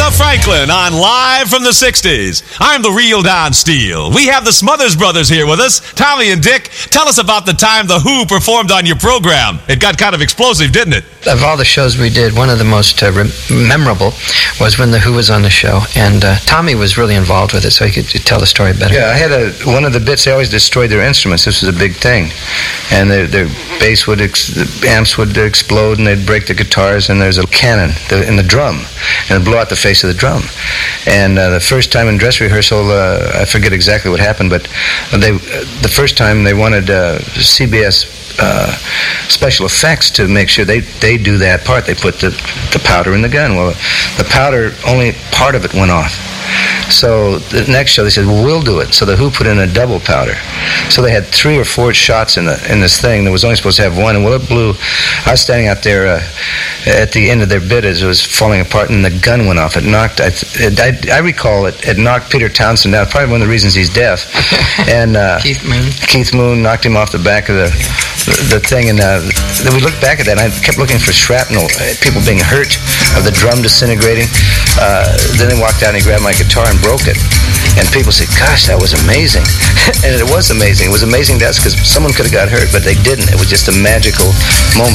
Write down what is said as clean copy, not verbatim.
Aretha Franklin on Live from the 60s. I'm the real Don Steele. We have the Smothers Brothers here with us. Tommy and Dick, tell us about the time The Who performed on your program. It got kind of explosive, didn't it? Of all the shows we did, one of the most memorable was when The Who was on the show, and Tommy was really involved with it, so he could tell the story better. Yeah, I had one of the bits, they always destroyed their instruments. This was a big thing. And their bass would, the amps would explode, and they'd break the guitars, and there's a cannon in the drum, and it'd blow out the face of the drum. And the first time in dress rehearsal, I forget exactly what happened, but the first time they wanted CBS special effects to make sure they do that part. They put the powder in the gun. Well, the powder, only part of it went off. So the next show they said, well, we'll do it. So the Who put in a double powder. So they had 3 or 4 shots in this thing. There was only supposed to have one, and well, it blew. I was standing out there at the end of their bit as it was falling apart, and the gun went off. It knocked, I recall it knocked Peter Townsend down, probably one of the reasons he's deaf. And Keith Moon knocked him off the back of the thing, and then we looked back at that, and I kept looking for shrapnel, people being hurt, of the drum disintegrating. Then he walked out and he grabbed my guitar and broke it. And people said, gosh, that was amazing. And it was amazing. It was amazing to us because someone could have got hurt, but they didn't. It was just a magical moment.